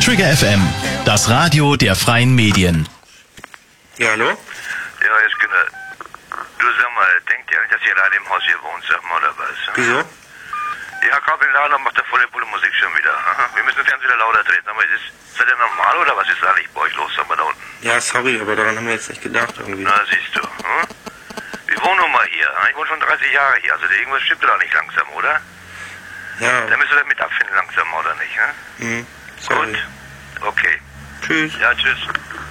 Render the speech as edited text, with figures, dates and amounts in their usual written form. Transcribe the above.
Trigger FM, das Radio der freien Medien. Ja, hallo? Ja, jetzt genau. Du sag mal, denkt ihr, dass ihr alleine im Haus hier wohnt, sag mal, oder was? Wieso? Ja, Kabel Lana macht da volle Bulle Musik schon wieder. Aha. Wir müssen das Ganze wieder lauter treten. Aber seid ihr normal oder was ist eigentlich bei euch los, sag mal, da unten? Ja, sorry, aber daran haben wir jetzt nicht gedacht irgendwie. Na, siehst du. Hm? Wir wohnen nun mal hier. Ich wohne schon 30 Jahre hier. Also irgendwas stimmt da nicht langsam, oder? Ja. Da müsst ihr damit abfinden langsam, oder nicht? Hm? Sorry. Gut. Okay. Tschüss. Ja, tschüss.